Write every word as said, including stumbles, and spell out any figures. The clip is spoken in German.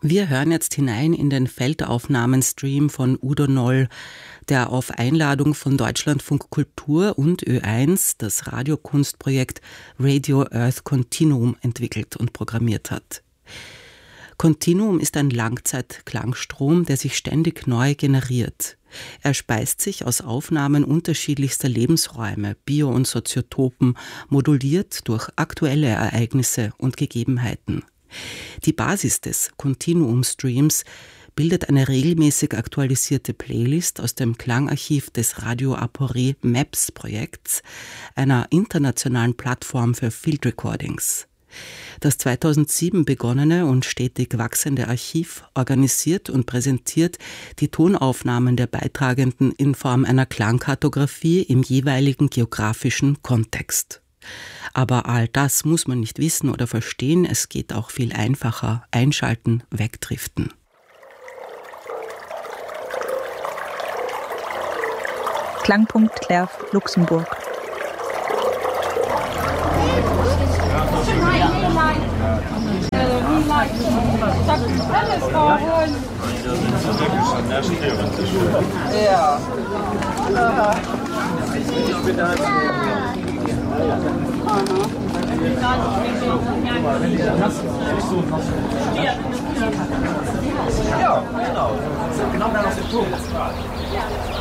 Wir hören jetzt hinein in den Feldaufnahmenstream von Udo Noll, der auf Einladung von Deutschlandfunk Kultur und Ö eins das Radiokunstprojekt Radio Earth Continuum entwickelt und programmiert hat. Continuum ist ein Langzeit-Klangstrom, der sich ständig neu generiert. Er speist sich aus Aufnahmen unterschiedlichster Lebensräume, Bio- und Soziotopen, moduliert durch aktuelle Ereignisse und Gegebenheiten. Die Basis des Continuum-Streams bildet eine regelmäßig aktualisierte Playlist aus dem Klangarchiv des Radio Aporé Maps-Projekts, einer internationalen Plattform für Field Recordings. Das zweitausendsieben begonnene und stetig wachsende Archiv organisiert und präsentiert die Tonaufnahmen der Beitragenden in Form einer Klangkartografie im jeweiligen geografischen Kontext. Aber all das muss man nicht wissen oder verstehen, es geht auch viel einfacher. Einschalten, wegdriften. Klangpunkt Clerf, Luxemburg. Ja. Ja, genau. Genau das ist der Punkt.